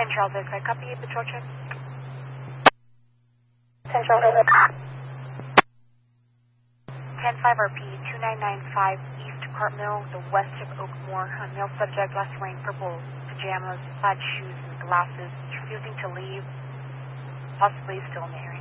Charles Oak, I copy a patrol check. 10 Charles Oak. 10-5 RP 2995 East Cartmill, the west of Oakmore. A male subject, last wearing purple pajamas, plaid shoes, and glasses, refusing to leave, possibly still in the area.